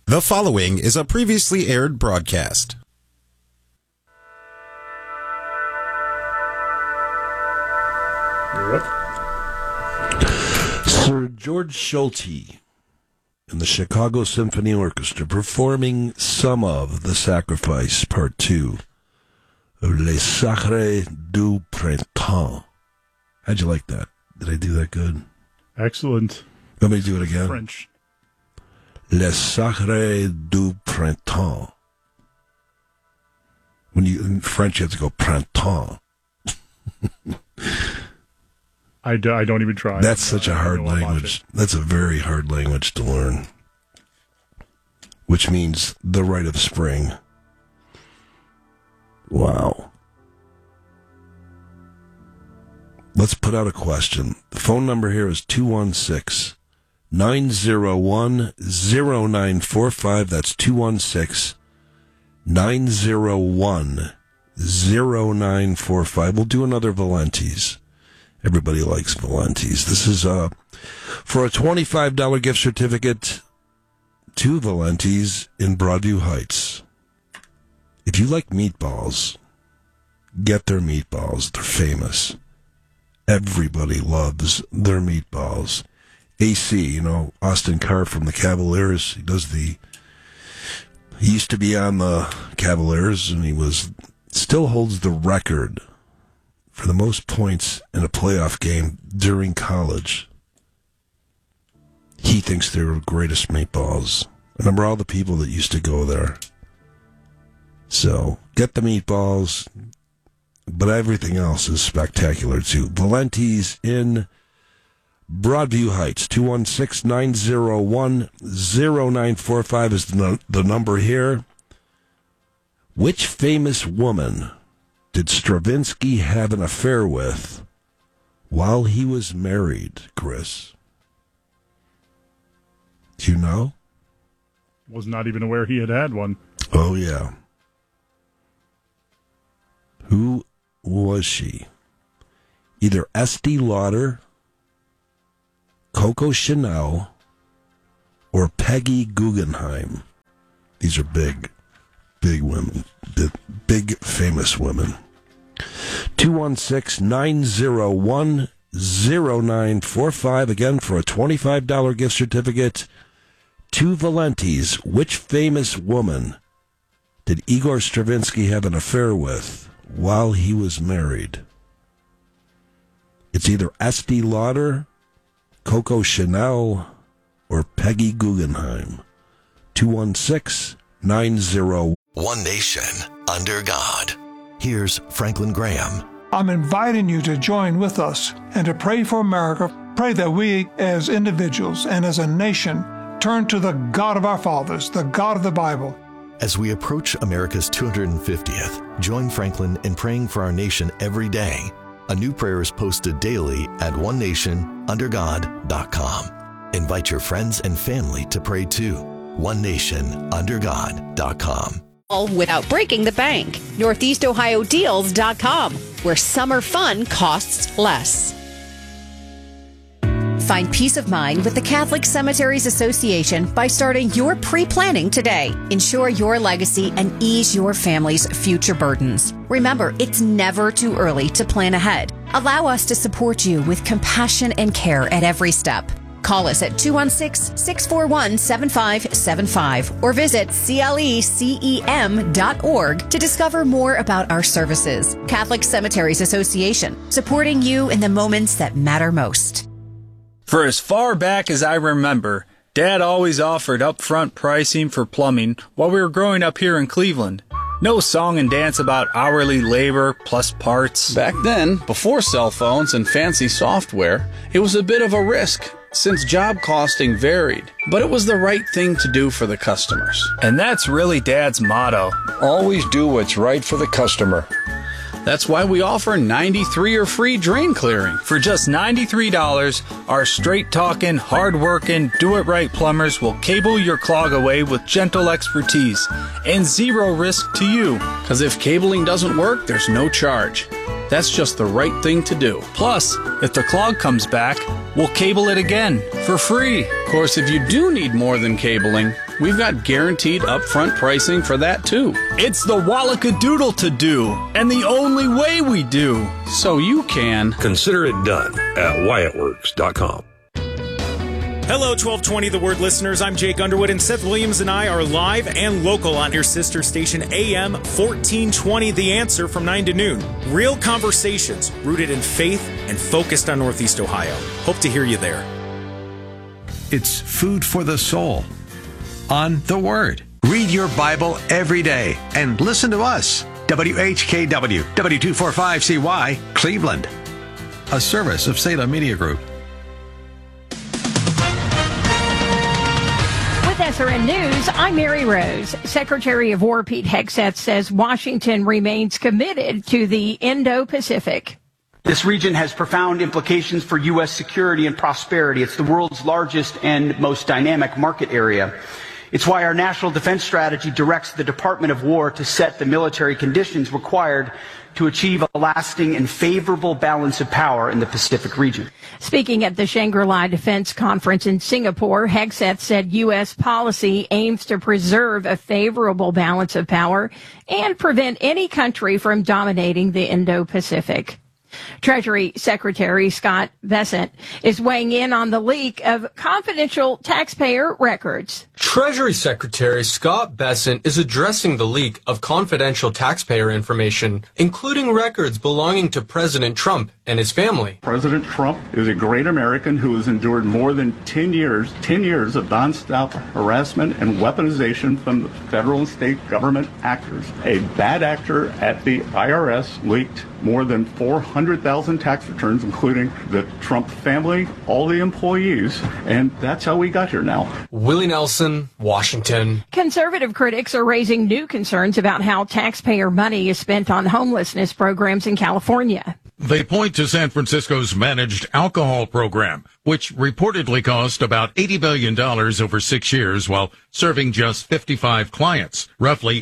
The following is a previously aired broadcast. You're up. Sir George Solti and the Chicago Symphony Orchestra performing some of The Sacrifice, Part 2 of Les Sacres du Printemps. How'd you like that? Did I do that good? Excellent. Let me do it again. French. Les Sacres du Printemps. In French, you have to go printemps. I don't even try. That's such a hard language. That's a very hard language to learn. Which means the rite of spring. Wow. Let's put out a question. The phone number here is 216-901-0945. That's 216-901-0945. We'll do another Valenti's. Everybody likes Valenti's. This is for a $25 gift certificate to Valenti's in Broadview Heights. If you like meatballs, get their meatballs. They're famous. Everybody loves their meatballs. AC, Austin Carr from the Cavaliers. He used to be on the Cavaliers, and he still holds the record for the most points in a playoff game during college. He thinks they're the greatest meatballs. Remember all the people that used to go there. So, get the meatballs, but everything else is spectacular too. Valenti's in Broadview Heights. 216-901-0945 is the number here. Which famous woman did Stravinsky have an affair with while he was married, Chris? Do you know? Was not even aware he had one. Oh, yeah. Who was she? Either Estee Lauder, Coco Chanel, or Peggy Guggenheim. These are big women. Big famous women. 216-901-0945. Again, for a $25 gift certificate to Valenti's. Which famous woman did Igor Stravinsky have an affair with while he was married? It's either Estee Lauder, Coco Chanel, or Peggy Guggenheim. 216-901. One Nation, under God. Here's Franklin Graham. I'm inviting you to join with us and to pray for America. Pray that we as individuals and as a nation turn to the God of our fathers, the God of the Bible. As we approach America's 250th, join Franklin in praying for our nation every day. A new prayer is posted daily at onenationundergod.com. Invite your friends and family to pray too. onenationundergod.com. Without breaking the bank. NortheastOhioDeals.com, where summer fun costs less. Find peace of mind with the Catholic Cemeteries Association by starting your pre-planning today. Ensure your legacy and ease your family's future burdens. Remember, it's never too early to plan ahead. Allow us to support you with compassion and care at every step. Call us at 216-641-7575 or visit clecem.org to discover more about our services. Catholic Cemeteries Association, supporting you in the moments that matter most. For as far back as I remember, Dad always offered upfront pricing for plumbing while we were growing up here in Cleveland. No song and dance about hourly labor plus parts. Back then, before cell phones and fancy software, it was a bit of a risk, since job costing varied, but it was the right thing to do for the customers. And that's really Dad's motto. Always do what's right for the customer. That's why we offer 93 or free drain clearing. For just $93, our straight-talking, hard-working, do-it-right plumbers will cable your clog away with gentle expertise and zero risk to you. Because if cabling doesn't work, there's no charge. That's just the right thing to do. Plus, if the clog comes back, we'll cable it again for free. Of course, if you do need more than cabling, we've got guaranteed upfront pricing for that too. It's the Wallacadoodle to do, and the only way we do. So you can consider it done at WyattWorks.com. Hello, 1220 The Word listeners. I'm Jake Underwood, and Seth Williams and I are live and local on your sister station AM 1420 The Answer from 9 to noon. Real conversations rooted in faith and focused on Northeast Ohio. Hope to hear you there. It's food for the soul on The Word. Read your Bible every day and listen to us. WHKW, W245CY, Cleveland. A service of Salem Media Group. SRN News, I'm Mary Rose. Secretary of War Pete Hegseth says Washington remains committed to the Indo-Pacific. This region has profound implications for U.S. security and prosperity. It's the world's largest and most dynamic market area. It's why our national defense strategy directs the Department of War to set the military conditions required to achieve a lasting and favorable balance of power in the Pacific region. Speaking at the Shangri-La Defense Conference in Singapore, Hegseth said U.S. policy aims to preserve a favorable balance of power and prevent any country from dominating the Indo-Pacific. Treasury Secretary Scott Bessent is weighing in on the leak of confidential taxpayer records. Treasury Secretary Scott Bessent is addressing the leak of confidential taxpayer information, including records belonging to President Trump and his family. President Trump is a great American who has endured more than 10 years of nonstop harassment and weaponization from the federal and state government actors. A bad actor at the IRS leaked more than 400,000 tax returns, including the Trump family, all the employees, and that's how we got here now. Willie Nelson, Washington. Conservative critics are raising new concerns about how taxpayer money is spent on homelessness programs in California. They point to San Francisco's managed alcohol program, which reportedly cost about $80 billion over 6 years while serving just 55 clients, roughly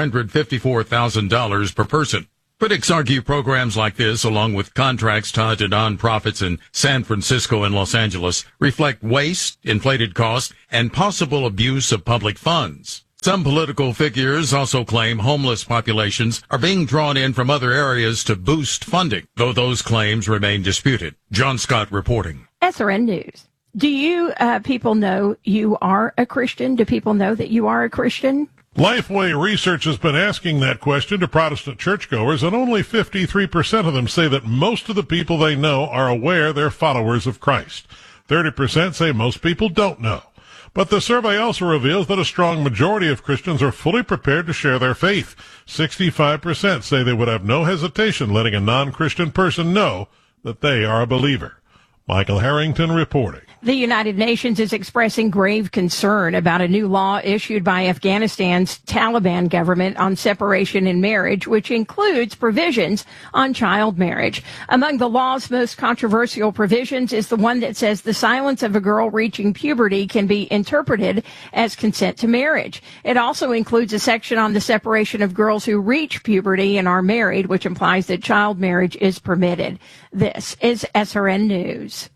$454,000 per person. Critics argue programs like this, along with contracts tied to nonprofits in San Francisco and Los Angeles, reflect waste, inflated costs, and possible abuse of public funds. Some political figures also claim homeless populations are being drawn in from other areas to boost funding, though those claims remain disputed. John Scott reporting. SRN News. Do you people know you are a Christian? Do people know that you are a Christian? Lifeway Research has been asking that question to Protestant churchgoers, and only 53% of them say that most of the people they know are aware they're followers of Christ. 30% say most people don't know. But the survey also reveals that a strong majority of Christians are fully prepared to share their faith. 65% say they would have no hesitation letting a non-Christian person know that they are a believer. Michael Harrington reporting. The United Nations is expressing grave concern about a new law issued by Afghanistan's Taliban government on separation in marriage, which includes provisions on child marriage. Among the law's most controversial provisions is the one that says the silence of a girl reaching puberty can be interpreted as consent to marriage. It also includes a section on the separation of girls who reach puberty and are married, which implies that child marriage is permitted. This is SRN News.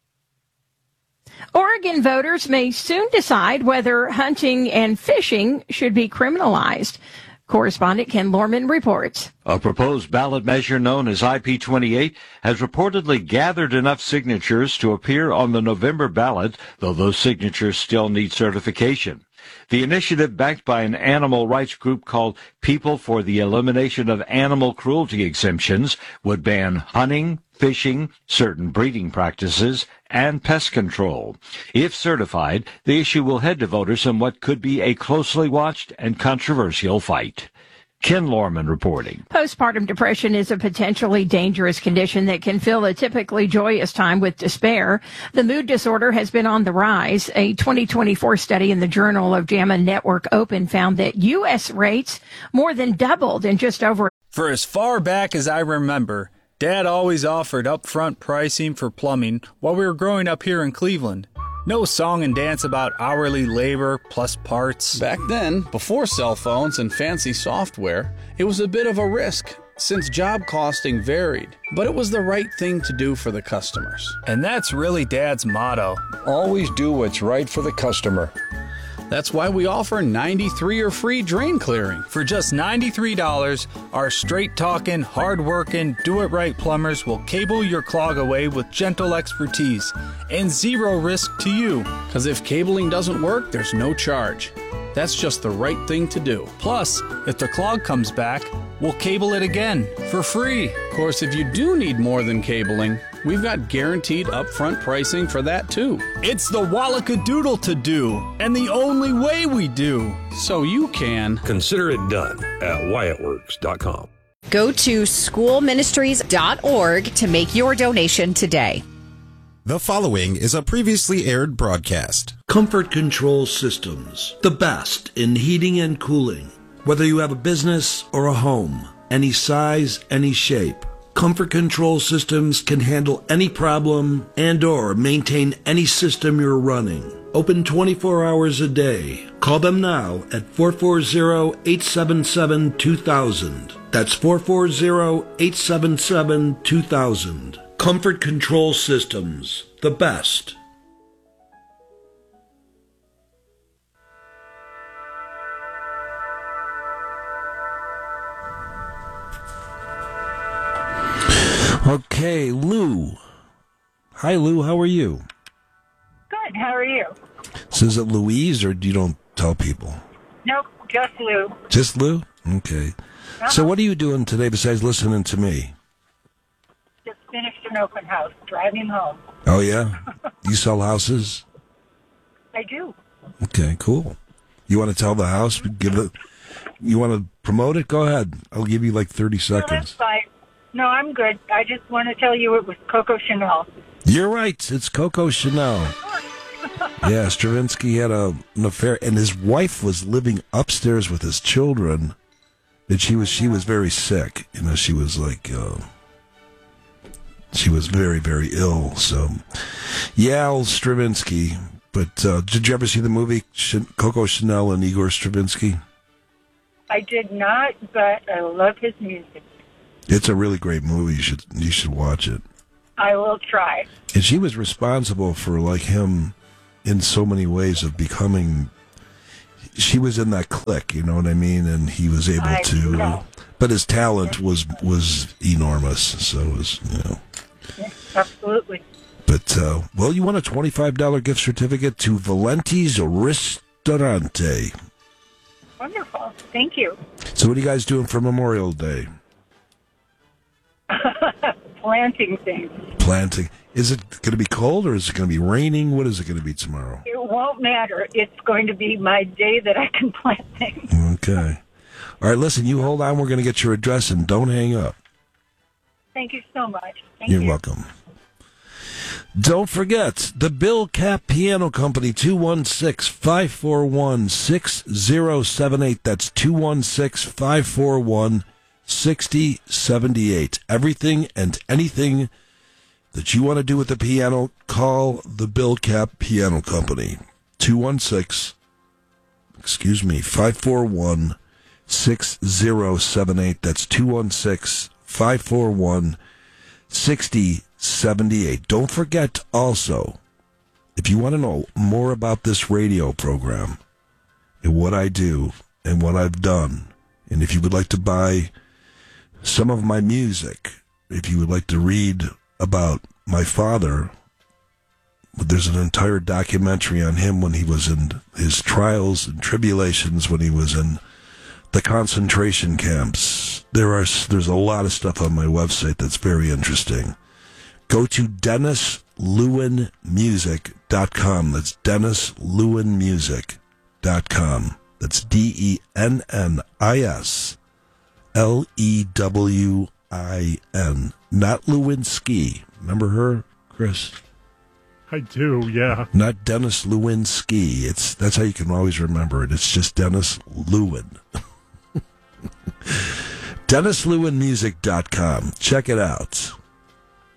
Oregon voters may soon decide whether hunting and fishing should be criminalized. Correspondent Ken Lorman reports. A proposed ballot measure known as IP28 has reportedly gathered enough signatures to appear on the November ballot, though those signatures still need certification. The initiative, backed by an animal rights group called People for the Elimination of Animal Cruelty Exemptions, would ban hunting, fishing, certain breeding practices, and pest control. If certified, the issue will head to voters in what could be a closely watched and controversial fight. Ken Lorman reporting. Postpartum depression is a potentially dangerous condition that can fill a typically joyous time with despair. The mood disorder has been on the rise. A 2024 study in the Journal of JAMA Network Open found that U.S. rates more than doubled in just over. For as far back as I remember, Dad always offered upfront pricing for plumbing while we were growing up here in Cleveland. No song and dance about hourly labor plus parts. Back then, before cell phones and fancy software, it was a bit of a risk since job costing varied, but it was the right thing to do for the customers. And that's really Dad's motto. Always do what's right for the customer. That's why we offer 93 or free drain clearing. For just $93, our straight-talking, hard-working, do-it-right plumbers will cable your clog away with gentle expertise and zero risk to you. Because if cabling doesn't work, there's no charge. That's just the right thing to do. Plus, if the clog comes back, we'll cable it again for free. Of course, if you do need more than cabling, we've got guaranteed upfront pricing for that too. It's the Wallacadoodle to do, and the only way we do. So you can consider it done at WyattWorks.com. Go to schoolministries.org to make your donation today. The following is a previously aired broadcast. Comfort Control Systems, the best in heating and cooling. Whether you have a business or a home, any size, any shape, Comfort Control Systems can handle any problem and or maintain any system you're running. Open 24 hours a day. Call them now at 440-877-2000. That's 440-877-2000. Comfort Control Systems, the best. Okay, Lou. Hi, Lou. How are you? Good. How are you? So is it Louise, or you don't tell people? Nope, just Lou. Just Lou? Okay. So what are you doing today besides listening to me? Just finished an open house, driving home. Oh, yeah? You sell houses? I do. Okay, cool. You want to tell the house? You want to promote it? Go ahead. I'll give you like 30 seconds. No, that's fine. No, I'm good. I just want to tell you it was Coco Chanel. You're right. It's Coco Chanel. Yeah, Stravinsky had an affair, and his wife was living upstairs with his children. And she was very sick. You know, she was like, she was very, very ill. So, yeah, old Stravinsky. But did you ever see the movie Coco Chanel and Igor Stravinsky? I did not, but I love his music. It's a really great movie. You should watch it. I will try. And she was responsible for like him in so many ways of becoming. She was in that clique, you know what I mean, and he was able to. Know. But his talent was enormous. So it was, you know. Yes, absolutely. But well, you want a $25 gift certificate to Valenti's Ristorante. Wonderful. Thank you. So what are you guys doing for Memorial Day? Planting things. Planting. Is it going to be cold or is it going to be raining? What is it going to be tomorrow? It won't matter. It's going to be my day that I can plant things. Okay. All right, listen, you hold on. We're going to get your address and don't hang up. Thank you so much. You're welcome. Don't forget, the Bill Cap Piano Company, 216-541-6078. That's 216-541-6078. Everything and anything that you want to do with the piano, call the Bill Cap Piano Company. 541-6078. That's 216-541-6078. Don't forget also, if you want to know more about this radio program and what I do and what I've done, and if you would like to buy some of my music, if you would like to read about my father, there's an entire documentary on him when he was in his trials and tribulations, when he was in the concentration camps. There's a lot of stuff on my website that's very interesting. Go to DennisLewinmusic.com. That's DennisLewinmusic.com. That's DennisLewin. Not Lewinsky. Remember her, Chris? I do, yeah. Not Dennis Lewinsky. That's how you can always remember it. It's just Dennis Lewin. DennisLewinmusic.com. Check it out.